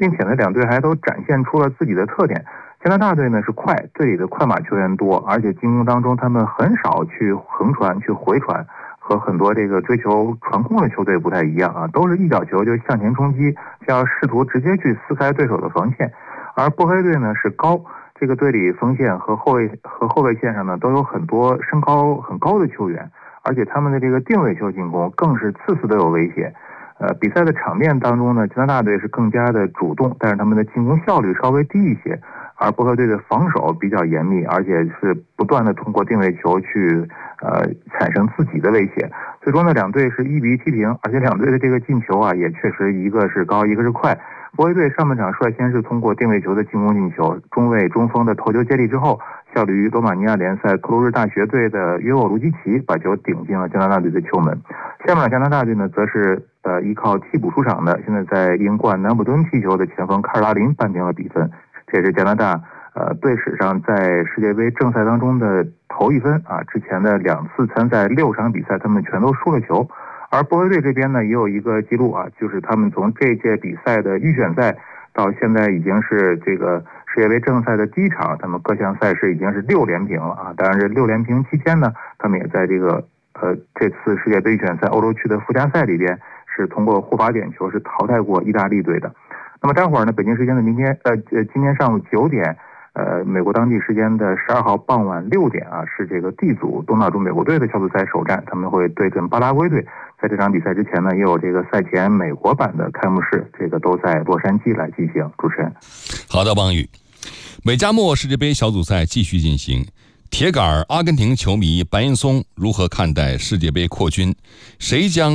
并且呢两队还都展现出了自己的特点。加拿大队呢是快，队里的快马球员多，而且进攻当中他们很少去横传去回传，和很多这个追求传控的球队不太一样啊，都是一脚球就向前冲击，就要试图直接去撕开对手的防线。而波黑队呢是高，这个队里锋线和后卫线上呢都有很多身高很高的球员，而且他们的这个定位球进攻更是次次都有威胁。比赛的场面当中呢，加拿大队是更加的主动，但是他们的进攻效率稍微低一些，而波黑队的防守比较严密，而且是不断的通过定位球去产生自己的威胁。最终呢，两队是1-1踢平，而且两队的这个进球啊，也确实一个是高，一个是快。波黑队上半场率先是通过定位球的进攻进球，中卫中锋的头球接力之后，效力于罗马尼亚联赛克鲁日大学队的约沃卢基奇把球顶进了加拿大队的球门。下半场加拿大队呢，则是依靠替补出场的，现在在英冠南普敦踢球的前锋卡尔拉林扳平了比分，这也是加拿大队史上在世界杯正赛当中的头一分啊！之前的2次参赛6场比赛，他们全都输了球。而波黑队这边呢，也有一个记录啊，就是他们从这届比赛的预选赛到现在已经是这个世界杯正赛的第一场，他们各项赛事已经是6连平了啊！当然，这6连平期间呢，他们也在这个这次世界杯预选赛欧洲区的附加赛里边是通过护罚点球是淘汰过意大利队的。那么待会儿呢，北京时间的今天上午9点。美国当地时间的12号傍晚6点啊，是这个 D 组东道主美国队的小组赛首战，他们会对阵巴拉圭队。在这场比赛之前呢，也有这个赛前美国版的开幕式，这个都在洛杉矶来进行。主持人， 好的，王宇。美加墨世界杯小组赛继续进行，铁杆阿根廷球迷白岩松如何看待世界杯扩军？谁将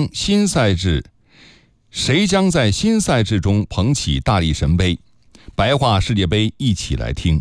在新赛制中捧起大力神杯？白话世界杯，一起来听。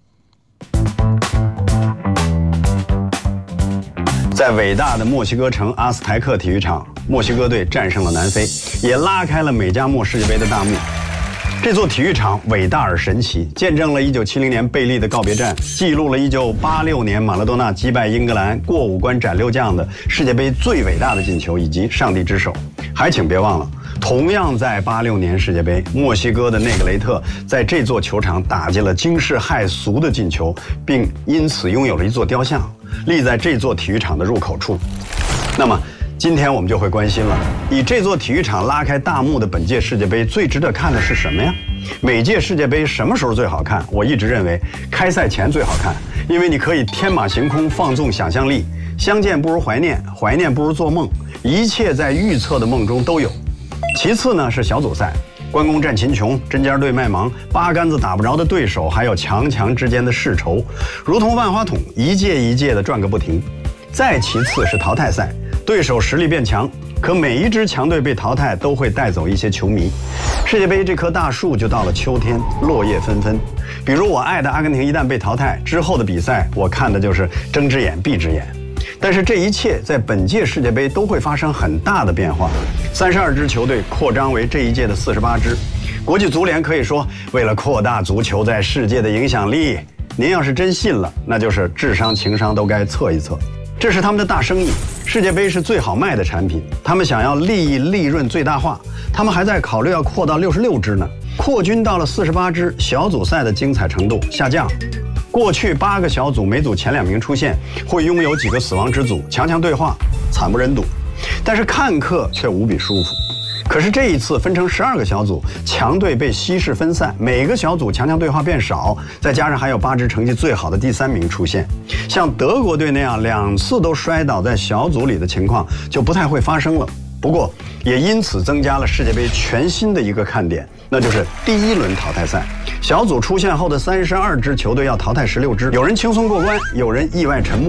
在伟大的墨西哥城阿斯台克体育场，墨西哥队战胜了南非，也拉开了美加墨世界杯的大幕。这座体育场伟大而神奇，见证了1970年贝利的告别战，记录了1986年马拉多纳击败英格兰过5关斩6将的世界杯最伟大的进球，以及上帝之手。还请别忘了，同样在86年世界杯，墨西哥的内格雷特在这座球场打进了惊世骇俗的进球，并因此拥有了一座雕像，立在这座体育场的入口处。那么今天我们就会关心了，以这座体育场拉开大幕的本届世界杯最值得看的是什么呀？每届世界杯什么时候最好看？我一直认为开赛前最好看，因为你可以天马行空，放纵想象力，相见不如怀念，怀念不如做梦，一切在预测的梦中都有。其次呢是小组赛，关公战秦琼，针尖对麦芒，八竿子打不着的对手，还有强强之间的世仇，如同万花筒，一届一届的转个不停。再其次是淘汰赛，对手实力变强，可每一支强队被淘汰都会带走一些球迷。世界杯这棵大树就到了秋天，落叶纷纷。比如我爱的阿根廷一旦被淘汰之后的比赛，我看的就是睁只眼闭只眼。但是这一切在本届世界杯都会发生很大的变化，32支球队扩张为这一届的48支。国际足联可以说，为了扩大足球在世界的影响力，您要是真信了，那就是智商情商都该测一测。这是他们的大生意，世界杯是最好卖的产品，他们想要利润最大化，他们还在考虑要扩到66支呢。扩军到了48支，小组赛的精彩程度下降。过去8个小组，每组前2名出现，会拥有几个死亡之组，强强对话，惨不忍睹。但是看客却无比舒服。可是这一次分成12个小组，强队被稀释分散，每个小组强强对话变少，再加上还有8支成绩最好的第3名出现，像德国队那样2次都摔倒在小组里的情况就不太会发生了。不过也因此增加了世界杯全新的一个看点，那就是第1轮淘汰赛。小组出现后的32支球队要淘汰16支，有人轻松过关，有人意外沉没。